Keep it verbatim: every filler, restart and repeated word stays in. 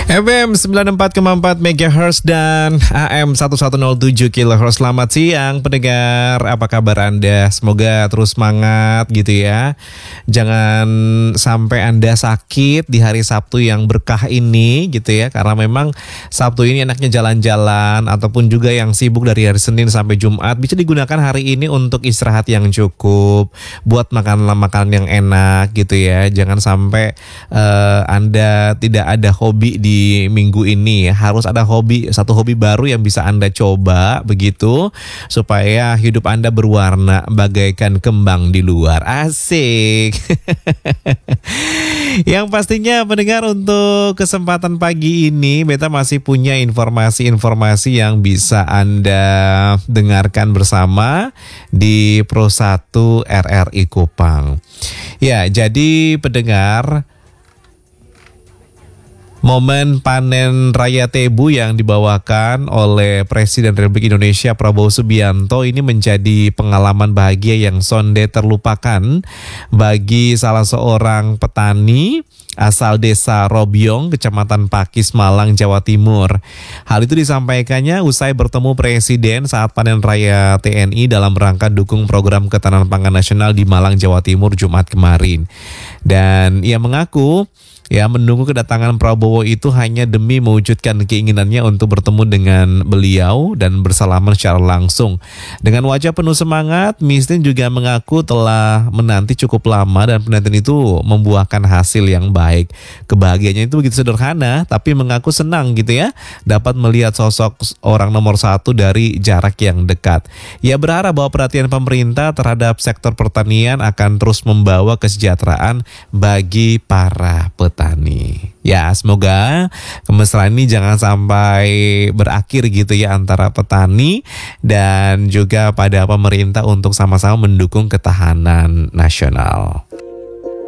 F M sembilan puluh empat koma empat megahertz dan A M seribu seratus tujuh kilohertz. Selamat siang pendengar, apa kabar Anda? Semoga terus semangat gitu ya. Jangan sampai Anda sakit di hari Sabtu yang berkah ini gitu ya. Karena memang Sabtu ini enaknya jalan-jalan, ataupun juga yang sibuk dari hari Senin sampai Jumat bisa digunakan hari ini untuk istirahat yang cukup, buat makanan-makanan yang enak gitu ya. Jangan sampai uh, Anda tidak ada hobi di minggu ini. Harus ada hobi, satu hobi baru yang bisa Anda coba begitu, supaya hidup Anda berwarna bagaikan kembang di luar. Asik. Yang pastinya pendengar, untuk kesempatan pagi ini Beta masih punya informasi-informasi yang bisa Anda dengarkan bersama di Pro satu R R I Kupang. Ya, jadi pendengar, momen panen raya tebu yang dibawakan oleh Presiden Republik Indonesia Prabowo Subianto ini menjadi pengalaman bahagia yang sonde terlupakan bagi salah seorang petani asal desa Robyong, Kecamatan Pakis, Malang, Jawa Timur. Hal itu disampaikannya usai bertemu Presiden saat panen raya T N I dalam rangka dukung program ketahanan pangan nasional di Malang, Jawa Timur Jumat kemarin. Dan ia mengaku ya, menunggu kedatangan Prabowo itu hanya demi mewujudkan keinginannya untuk bertemu dengan beliau dan bersalaman secara langsung. Dengan wajah penuh semangat, Mistin juga mengaku telah menanti cukup lama dan penantian itu membuahkan hasil yang baik. Kebahagiaannya itu begitu sederhana, tapi mengaku senang gitu ya, dapat melihat sosok orang nomor satu dari jarak yang dekat. Ia berharap bahwa perhatian pemerintah terhadap sektor pertanian akan terus membawa kesejahteraan bagi para petani. Tani. Ya, semoga kemesraan ini jangan sampai berakhir gitu ya antara petani dan juga pada pemerintah untuk sama-sama mendukung ketahanan nasional.